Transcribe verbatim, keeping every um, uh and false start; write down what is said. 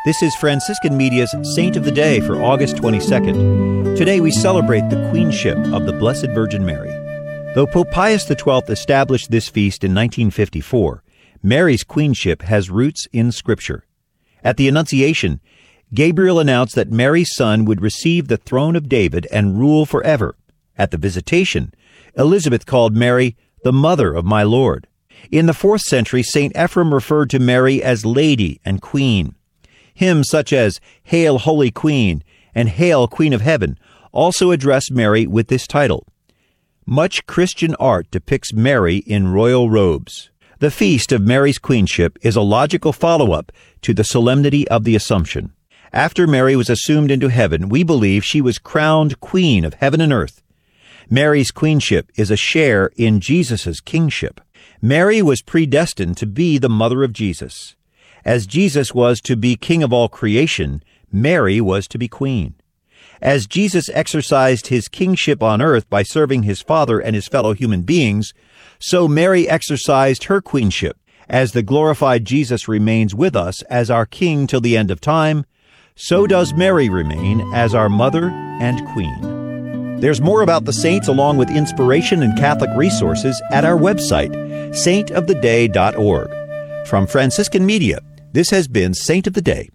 This is Franciscan Media's Saint of the Day for August twenty-second. Today we celebrate the Queenship of the Blessed Virgin Mary. Though Pope Pius the twelfth established this feast in nineteen fifty-four, Mary's queenship has roots in Scripture. At the Annunciation, Gabriel announced that Mary's son would receive the throne of David and rule forever. At the Visitation, Elizabeth called Mary the mother of my Lord. In the fourth century, Saint Ephrem referred to Mary as Lady and Queen. Hymns such as Hail, Holy Queen, and Hail, Queen of Heaven also address Mary with this title. Much Christian art depicts Mary in royal robes. The feast of Mary's queenship is a logical follow-up to the solemnity of the Assumption. After Mary was assumed into heaven, we believe she was crowned Queen of heaven and earth. Mary's queenship is a share in Jesus' kingship. Mary was predestined to be the mother of Jesus. As Jesus was to be king of all creation, Mary was to be queen. As Jesus exercised his kingship on earth by serving his Father and his fellow human beings, so Mary exercised her queenship. As the glorified Jesus remains with us as our king till the end of time, so does Mary remain as our mother and queen. There's more about the saints along with inspiration and Catholic resources at our website, saint of the day dot org. From Franciscan Media, this has been Saint of the Day.